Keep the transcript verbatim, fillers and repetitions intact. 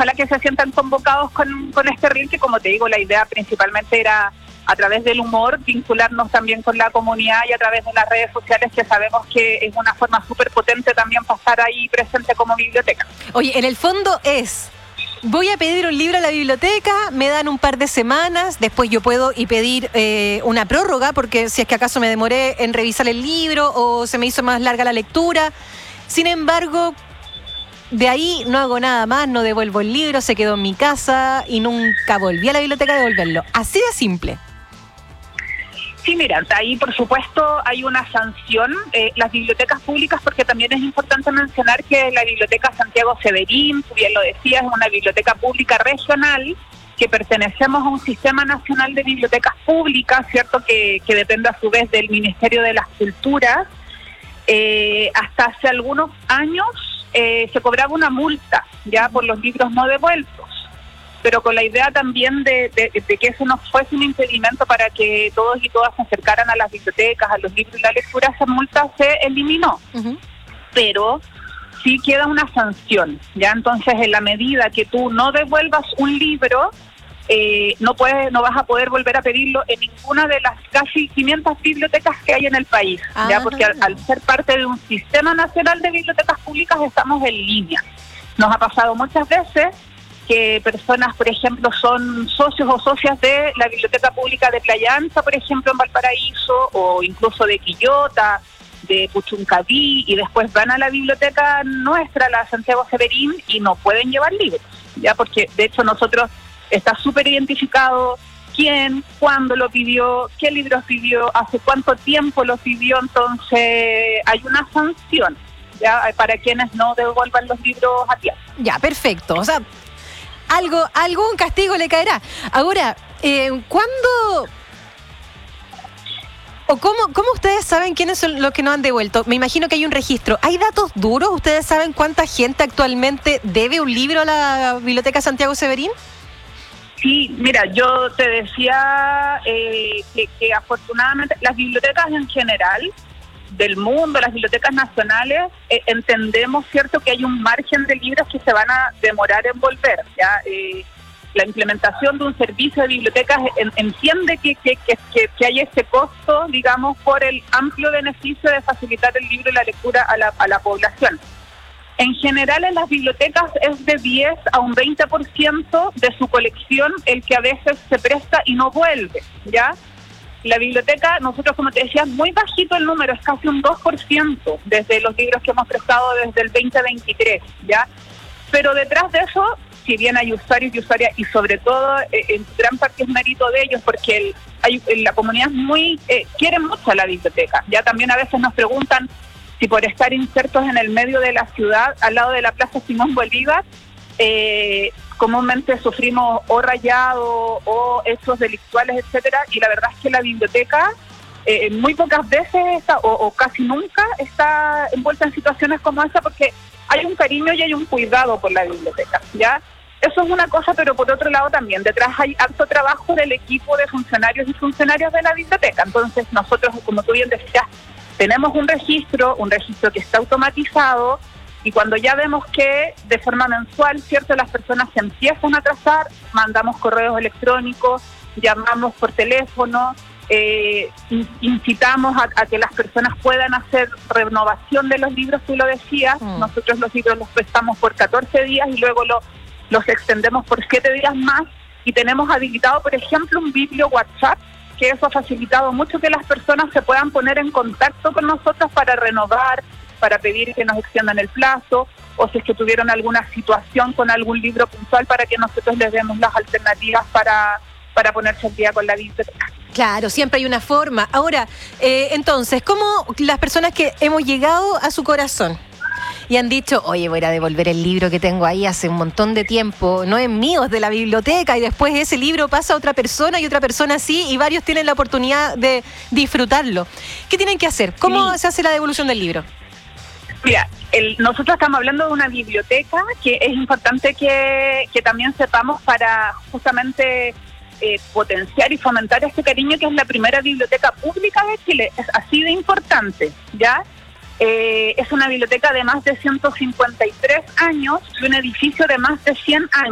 ojalá que se sientan convocados con, con este reel, que como te digo, la idea principalmente era a través del humor vincularnos también con la comunidad y a través de las redes sociales, que sabemos que es una forma súper potente también para estar ahí presente como biblioteca. Oye, en el fondo es... voy a pedir un libro a la biblioteca, me dan un par de semanas, después yo puedo y pedir eh, una prórroga, porque si es que acaso me demoré en revisar el libro o se me hizo más larga la lectura. Sin embargo, de ahí no hago nada más, no devuelvo el libro, se quedó en mi casa y nunca volví a la biblioteca a devolverlo. Así de simple. Sí, mira, ahí por supuesto hay una sanción. Eh, las bibliotecas públicas, porque también es importante mencionar que la Biblioteca Santiago Severín, tú bien lo decías, es una biblioteca pública regional, que pertenecemos a un sistema nacional de bibliotecas públicas, ¿cierto?, que, que depende a su vez del Ministerio de las Culturas. Eh, hasta hace algunos años eh, se cobraba una multa ya por los libros no devueltos, pero con la idea también de, de, de que eso no fuese un impedimento para que todos y todas se acercaran a las bibliotecas, a los libros y la lectura, esa multa se eliminó. Uh-huh. Pero sí queda una sanción, ¿ya? Entonces, en la medida que tú no devuelvas un libro, eh, no puedes, no vas a poder volver a pedirlo en ninguna de las casi quinientas bibliotecas que hay en el país, uh-huh. ¿ya? Porque al, al ser parte de un sistema nacional de bibliotecas públicas estamos en línea. Nos ha pasado muchas veces que personas, por ejemplo, son socios o socias de la Biblioteca Pública de Playa Ancha, por ejemplo, en Valparaíso, o incluso de Quillota, de Puchuncaví, y después van a la biblioteca nuestra, la Santiago Severín, y no pueden llevar libros, ya, porque de hecho nosotros está súper identificado quién, cuándo lo pidió, qué libros pidió, hace cuánto tiempo lo pidió. Entonces hay una sanción, ya, para quienes no devuelvan los libros a tiempo. Ya, perfecto. O sea, algo, algún castigo le caerá. Ahora, eh, ¿cuándo o cómo, cómo ustedes saben quiénes son los que no han devuelto? Me imagino que hay un registro. ¿Hay datos duros? ¿Ustedes saben cuánta gente actualmente debe un libro a la Biblioteca Santiago Severín? Sí, mira, yo te decía eh, que, que afortunadamente las bibliotecas en general del mundo, las bibliotecas nacionales, eh, entendemos, cierto, que hay un margen de libros que se van a demorar en volver, ¿ya? Eh, la implementación de un servicio de bibliotecas en, entiende que, que, que, que, que hay ese costo, digamos, por el amplio beneficio de facilitar el libro y la lectura a la, a la población. En general, en las bibliotecas es de diez a un veinte por ciento de su colección el que a veces se presta y no vuelve, ¿ya? La biblioteca, nosotros, como te decía, muy bajito el número, es casi un dos por ciento desde los libros que hemos prestado desde el veinte veintitrés, ¿ya? Pero detrás de eso, si bien hay usuarios y usuarias, y sobre todo eh, en gran parte es mérito de ellos, porque el, hay, la comunidad es muy eh, quiere mucho a la biblioteca, ya. También a veces nos preguntan si por estar insertos en el medio de la ciudad, al lado de la Plaza Simón Bolívar, eh, comúnmente sufrimos o rayado o hechos delictuales, etcétera, y la verdad es que la biblioteca eh, muy pocas veces está, o, o casi nunca está envuelta en situaciones como esa, porque hay un cariño y hay un cuidado por la biblioteca, ¿ya? Eso es una cosa, pero por otro lado también detrás hay harto trabajo del equipo de funcionarios y funcionarias de la biblioteca. Entonces nosotros, como tú bien decías, tenemos un registro, un registro que está automatizado, y cuando ya vemos que de forma mensual, cierto, las personas se empiezan a atrasar, mandamos correos electrónicos, llamamos por teléfono, eh, incitamos a, a que las personas puedan hacer renovación de los libros, tú lo decías, mm. nosotros los libros los prestamos por catorce días y luego lo, los extendemos por siete días más, y tenemos habilitado, por ejemplo, un biblio WhatsApp, que eso ha facilitado mucho que las personas se puedan poner en contacto con nosotros para renovar, para pedir que nos extiendan el plazo, o si es que tuvieron alguna situación con algún libro puntual, para que nosotros les demos las alternativas para, para ponerse al día con la biblioteca. Claro, siempre hay una forma. Ahora, eh, entonces, ¿cómo las personas que hemos llegado a su corazón y han dicho, oye, voy a devolver el libro que tengo ahí hace un montón de tiempo, no es mío, es de la biblioteca, y después ese libro pasa a otra persona y otra persona sí, y varios tienen la oportunidad de disfrutarlo? ¿Qué tienen que hacer? ¿Cómo sí. se hace la devolución del libro? Mira, el, nosotros estamos hablando de una biblioteca que es importante que, que también sepamos para justamente eh, potenciar y fomentar este cariño, que es la primera biblioteca pública de Chile. Es así de importante, ¿ya? Eh, es una biblioteca de más de ciento cincuenta y tres años y un edificio de más de cien años.